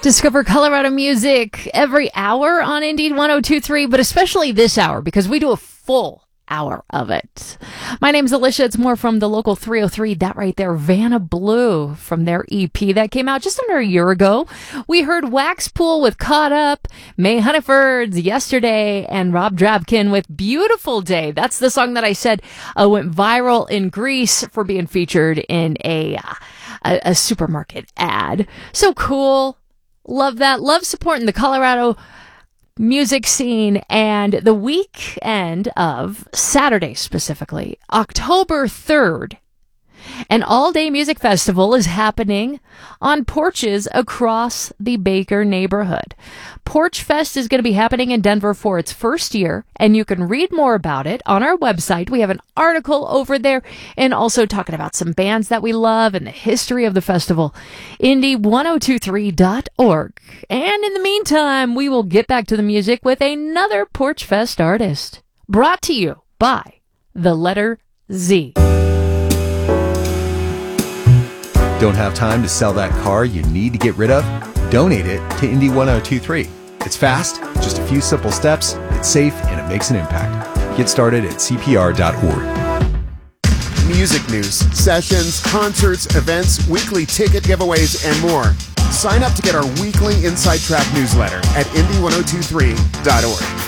Discover Colorado music every hour on Indeed 102.3, but especially this hour because we do a full hour of it. My name's Alicia. It's more from the local 303. That right there, Vanna Blue from their EP that came out just under a year ago. We heard Waxpool with Caught Up, May Honeyfords Yesterday, and Rob Drabkin with Beautiful Day. That's the song that I said went viral in Greece for being featured in a supermarket ad. So cool. Love that. Love supporting the Colorado music scene. And the weekend of Saturday, specifically, October 3rd, an all-day music festival is happening on porches across the Baker neighborhood. Porch Fest is going to be happening in Denver for its first year, and you can read more about it on our website. We have an article over there, and also talking about some bands that we love and the history of the festival. Indy1023.org. And in the meantime, we will get back to the music with another Porch Fest artist. Brought to you by the letter Z. Don't have time to sell that car you need to get rid of? Donate it to Indy 1023. It's fast, just a few simple steps, it's safe, and it makes an impact. Get started at CPR.org. Music news, sessions, concerts, events, weekly ticket giveaways, and more. Sign up to get our weekly Inside Track newsletter at Indy1023.org.